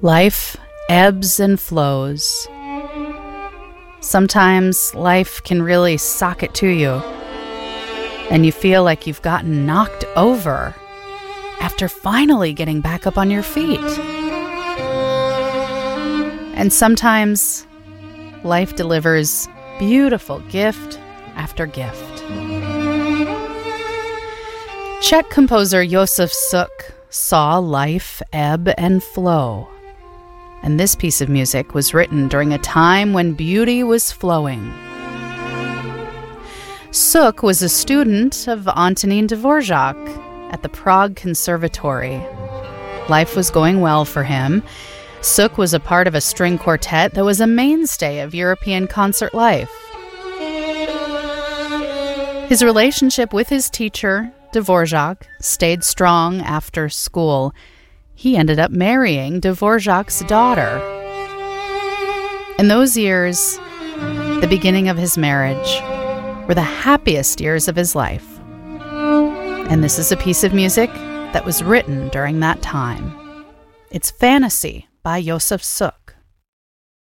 Life ebbs and flows. Sometimes life can really sock it to you, and you feel like you've gotten knocked over after finally getting back up on your feet. And sometimes life delivers beautiful gift after gift. Czech composer Josef Suk saw life ebb and flow. And this piece of music was written during a time when beauty was flowing. Suk was a student of Antonín Dvořák at the Prague Conservatory. Life was going well for him. Suk was a part of a string quartet that was a mainstay of European concert life. His relationship with his teacher, Dvořák, stayed strong after school. He ended up marrying Dvořák's daughter. In those years, the beginning of his marriage, were the happiest years of his life. And this is a piece of music that was written during that time. It's Fantasy by Josef Suk.